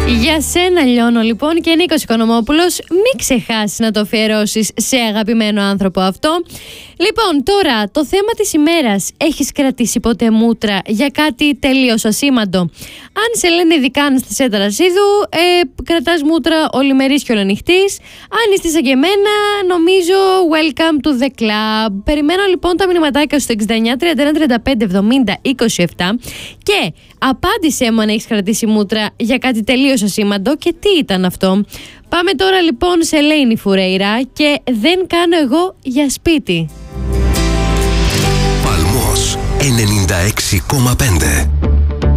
Για σένα λιώνω λοιπόν, και Νίκος Οικονομόπουλος, μην ξεχάσεις να το αφιερώσεις σε αγαπημένο άνθρωπο αυτό. Λοιπόν, τώρα το θέμα της ημέρας. Έχεις κρατήσει ποτέ μούτρα για κάτι τελείως ασήμαντο? Αν σε λένε ειδικά Αναστασία Ταρασίδου, κρατάς μούτρα ολημερής και ολονυχτής. Αν είστε σαν και εμένα, νομίζω welcome to the club. Περιμένω λοιπόν τα μηνυματάκια στο 69 31 35 70 27 και απάντησέ μου αν έχεις κρατήσει μούτρα για κάτι τελείως ασήμαντο και τι ήταν αυτό. Πάμε τώρα λοιπόν σε Ελένη Φουρέιρα και δεν κάνω εγώ για σπίτι. Παλμός 96,5.